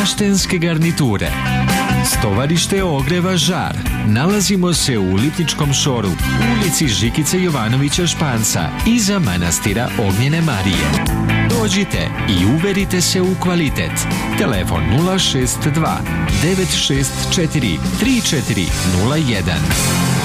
baštenske garniture. Stovarište ogreva žar. Nalazimo se u Lipničkom šoru, u ulici Žikice Jovanovića Španca, iza manastira Ognjene Marije. Dođite i uverite se u kvalitet. Telefon 062 964 3401.